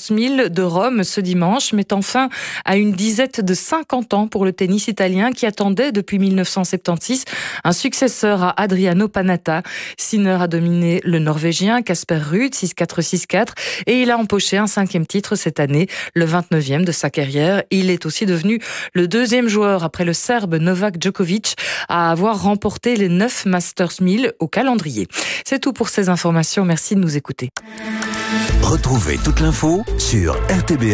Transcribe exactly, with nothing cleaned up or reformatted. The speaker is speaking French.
mille de Rome ce dimanche, mettant fin à une disette de cinquante ans pour le tennis italien qui attendait depuis mille neuf cent soixante-seize un successeur à Adriano Panatta. Sinner a dominé le Norvégien Casper Ruud six quatre six quatre et il a empoché un cinquième titre cette année, le vingt-neuvième de sa carrière. Il est aussi devenu le deuxième joueur après le Serbe Novak Djokovic à avoir remporté les neuf Masters mille au calendrier. C'est tout pour ces informations. Merci de nous écouter. Retrouvez toute l'info sur R T B